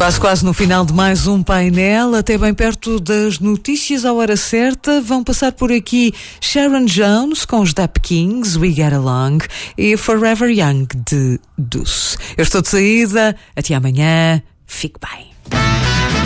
Quase no final de mais um painel, até bem perto das notícias à hora certa. Vão passar por aqui Sharon Jones com os Dap Kings, We Get Along, e Forever Young de Deuce. Eu estou de saída, até amanhã, fique bem.